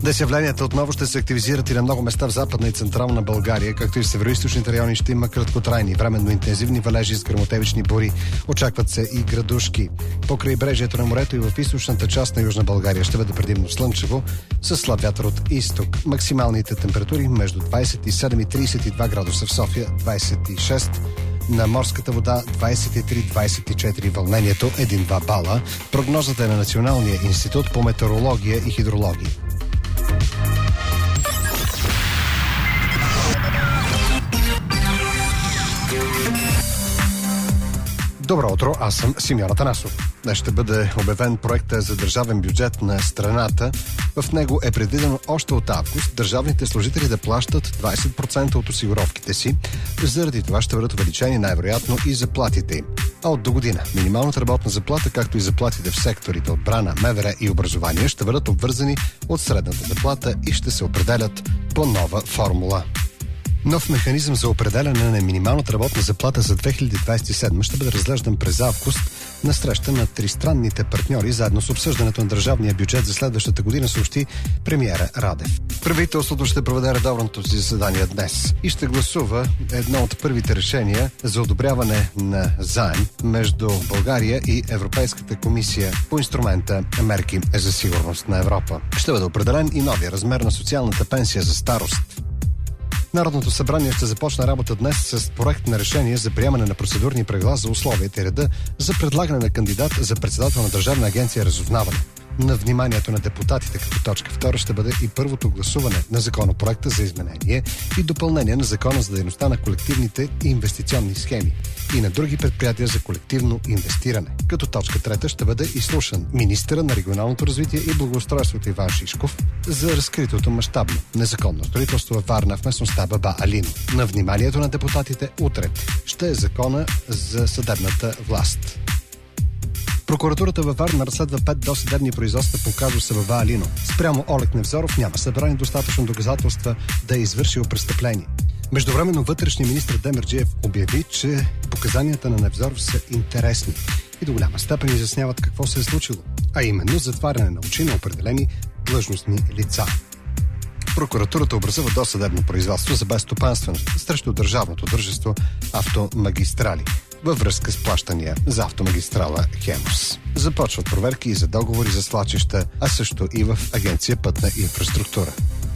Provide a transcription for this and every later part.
Днес явленията отново ще се активизират и на много места в Западна и Централна България, както и в североизточните райони ще има краткотрайни, временно интензивни валежи с гръмотевични бури. Очакват се и градушки. По крайбрежието на морето и в източната част на Южна България ще бъде предимно слънчево, с слаб вятър от изток. Максималните температури между 27 и 32 градуса в София, 26 на морската вода 23-24, вълнението 1-2 бала. Прогнозата е на Националния институт по метеорология и хидрология. Добро утро, аз съм Симеон Атанасов. Днес ще бъде обявен проекта за държавен бюджет на страната. В него е предвидено още от август държавните служители да плащат 20% от осигуровките си. Заради това ще бъдат увеличени най-вероятно и заплатите им. А от до година минималната работна заплата, както и заплатите в секторите отбрана, МВР и образование ще бъдат обвързани от средната заплата и ще се определят по нова формула. Нов механизъм за определяне на минималната работна заплата за 2027 ще бъде разглеждан през август на среща на тристранните партньори, заедно с обсъждането на държавния бюджет за следващата година, съобщи премиера Радев. Правителството ще проведе редовното си заседание днес и ще гласува едно от първите решения за одобряване на заем между България и Европейската комисия по инструмента Мерки за сигурност на Европа. Ще бъде определен и новия размер на социалната пенсия за старост. Народното събрание ще започне работа днес с проект на решение за приемане на процедурни правила за условията и реда за предлагане на кандидат за председател на Държавна агенция разузнаване. На вниманието на депутатите като точка 2 ще бъде и първото гласуване на законопроекта за изменение и допълнение на Закона за дейността на колективните и инвестиционни схеми и на други предприятия за колективно инвестиране. Като точка 3 ще бъде изслушан министъра на регионалното развитие и благоустройството Иван Шишков за разкритото мащабно незаконно строителство във Варна в местността Баба Алино. На вниманието на депутатите утре ще е закона за съдебната власт. Прокуратурата във Варна разследва 5 досъдебни производства по казуса Баба Алино. Спрямо Олег Невзоров няма събрани достатъчно доказателства да е извършил престъпление. Междувременно вътрешният министър Демерджиев обяви, че показанията на Невзоров са интересни и до голяма степен изясняват какво се е случило, а именно затваряне на очи на определени длъжностни лица. Прокуратурата образува досъдебно производство за безстопанственост срещу държавното дружество Автомагистрали във връзка с плащания за автомагистрала Хемус. Започват проверки и за договори за свлачища, а също и в Агенция Пътна инфраструктура.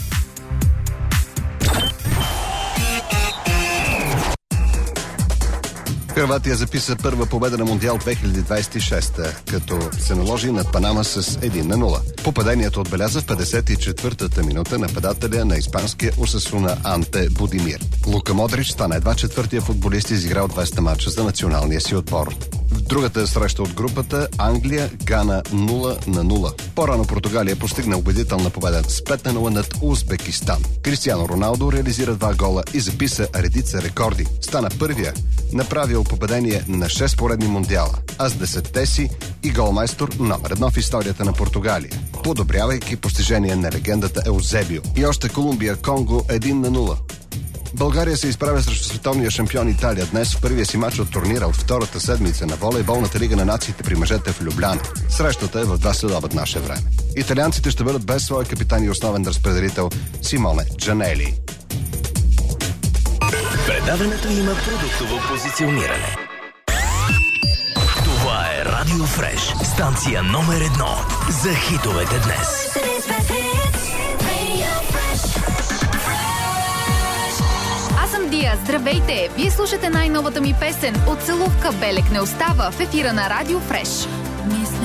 Хърватия записа първа победа на Мондиал 2026, като се наложи над Панама с 1-0. Попадението отбеляза в 54-та минута нападателя на испанския Осасуна Анте Будимир. Лука Модрич стана едва четвъртия футболист, изиграл 200 мача за националния си отбор. В другата среща от групата Англия Гана 0-0. По-рано Португалия постигна убедителна победа с 5-0 над Узбекистан. Кристиано Роналдо реализира 2 гола и записа редица рекорди. Стана първия, направил победение на 6 поредни мондиала, а с 10-те си и голмайстор номер 1 в историята на Португалия, подобрявайки постижение на легендата Еузебио. И още Колумбия-Конго 1-0. България се изправя срещу световния шампион Италия днес в първия си матч от турнира от втората седмица на волейболната лига на нациите при мъжете в Любляна. Срещата е в 2 следобед наше време. Италианците ще бъдат без своя капитан и основен разпределител Симоне Джанели. Предаването има продуктово позициониране. Това е Радио Фреш, станция номер 1 за хитовете днес. Аз съм Дия, здравейте! Вие слушате най-новата ми песен "От целувка белек не остава" в ефира на Радио Фреш.